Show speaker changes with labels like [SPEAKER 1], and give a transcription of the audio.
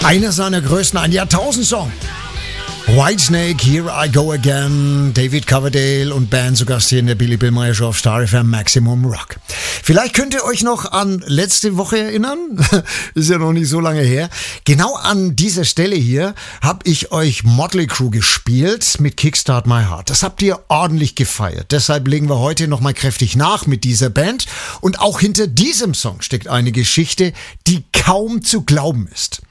[SPEAKER 1] Einer seiner größten, ein Jahrtausendsong. Whitesnake, Here I Go Again, David Coverdale und Band zu Gast hier in der Billy Billmeyer Show auf Star FM Maximum Rock. Vielleicht könnt ihr euch noch an letzte Woche erinnern, ist ja noch nicht so lange her. Genau an dieser Stelle hier habe ich euch Motley Crue gespielt mit Kickstart My Heart. Das habt ihr ordentlich gefeiert. Deshalb legen wir heute nochmal kräftig nach mit dieser Band. Und auch hinter diesem Song steckt eine Geschichte, die kaum zu glauben ist.